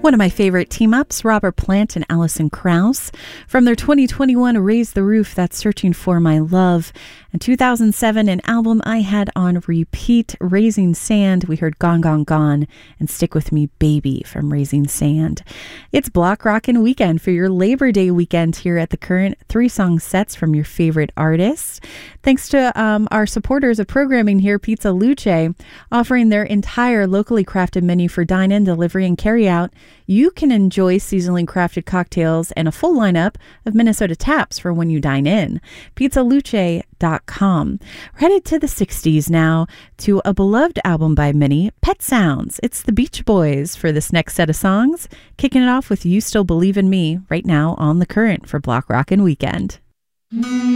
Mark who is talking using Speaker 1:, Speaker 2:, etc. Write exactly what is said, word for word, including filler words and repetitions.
Speaker 1: One of my favorite team-ups, Robert Plant and Alison Krauss. From their twenty twenty-one Raise the Roof, that's Searching for My Love. In two thousand seven, an album I had on repeat, Raising Sand. We heard Gone, Gone, Gone and Stick With Me, Baby from Raising Sand. It's Block Rockin' Weekend for your Labor Day weekend here at The Current. Three song sets from your favorite artists. Thanks to um, our supporters of programming here, Pizza Luce, offering their entire locally crafted menu for dine-in, delivery, and carry-out. You can enjoy seasonally crafted cocktails and a full lineup of Minnesota taps for when you dine in. pizza luce dot com. We're headed to the sixties now to a beloved album by many, Pet Sounds. It's the Beach Boys for this next set of songs, kicking it off with You Still Believe in Me right now on The Current for Block Rockin' Weekend.